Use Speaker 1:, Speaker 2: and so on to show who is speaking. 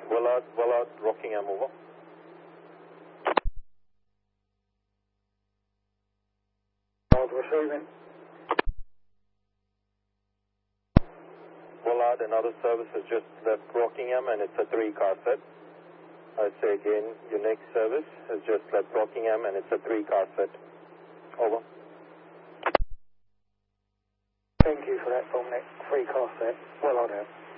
Speaker 1: Willard, Rockingham, over.
Speaker 2: Receiving.
Speaker 1: Willard, another service has just left Rockingham and it's a 3-car set. I'd say again, your next service has just left Rockingham and it's a 3-car set. Over.
Speaker 2: Thank you for that, from next 3-car set. Willard out.